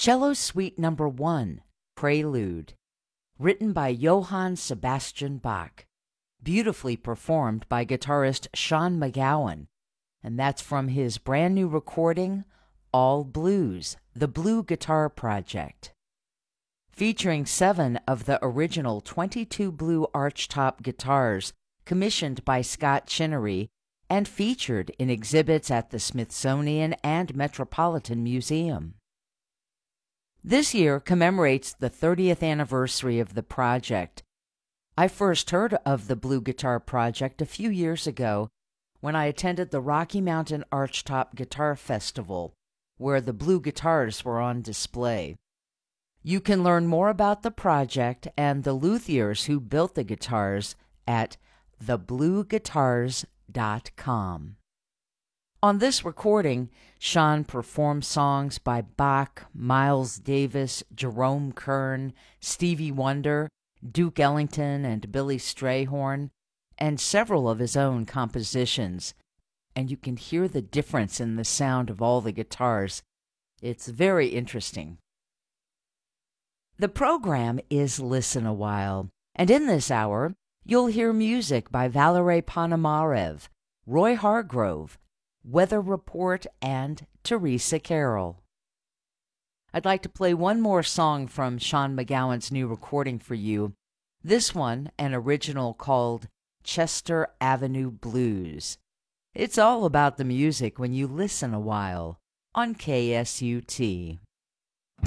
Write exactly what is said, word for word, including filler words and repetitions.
Cello Suite Number One, Prelude, written by Johann Sebastian Bach, beautifully performed by guitarist Sean McGowan, and that's from his brand new recording, All Blues, the Blue Guitar Project. Featuring seven of the original twenty-two blue archtop guitars commissioned by Scott Chinnery and featured in exhibits at the Smithsonian and Metropolitan Museum. This year commemorates the thirtieth anniversary of the project. I first heard of the Blue Guitar Project a few years ago when I attended the Rocky Mountain Archtop Guitar Festival, where the blue guitars were on display. You can learn more about the project and the luthiers who built the guitars at the blue guitars dot com. On this recording, Sean performed songs by Bach, Miles Davis, Jerome Kern, Stevie Wonder, Duke Ellington, and Billy Strayhorn, and several of his own compositions. And you can hear the difference in the sound of all the guitars. It's very interesting. The program is Listen a While, and in this hour, you'll hear music by Valery Ponomarev, Roy Hargrove, Weather Report, and Teresa Carroll. I'd like to play one more song from Sean McGowan's new recording for you. This one, an original called Chester Avenue Blues. It's all about the music when you listen a while on K S U T.